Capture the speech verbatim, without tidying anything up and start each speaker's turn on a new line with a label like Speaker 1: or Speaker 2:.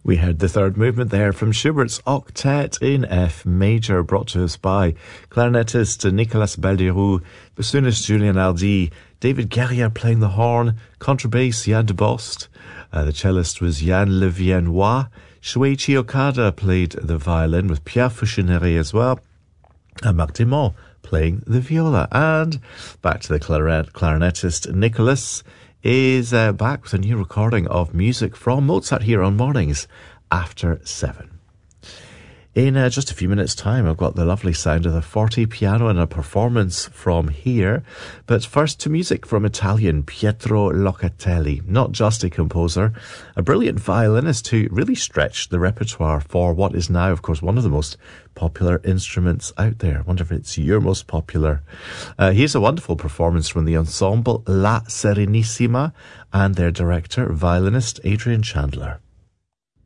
Speaker 1: We heard the third movement there from Schubert's Octet in F major, brought to us by clarinetist Nicolas Balderou, bassoonist Julien Hardy, David Guerrier playing the horn, contrabass Yann de Bost, uh, the cellist was Yann Le Viennois, Shuichi Okada played the violin with Pierre Foucheneret as well, and Marc Dimond playing the viola. And back to the clarinet, clarinetist Nicolas is uh, back with a new recording of music from Mozart here on Mornings After Seven. In uh, just a few minutes' time, I've got the lovely sound of the forte piano and a performance from here. But first to music from Italian Pietro Locatelli. Not just a composer, a brilliant violinist who really stretched the repertoire for what is now, of course, one of the most popular instruments out there. I wonder if it's your most popular. Uh, here's a wonderful performance from the ensemble La Serenissima and their director, violinist Adrian Chandler.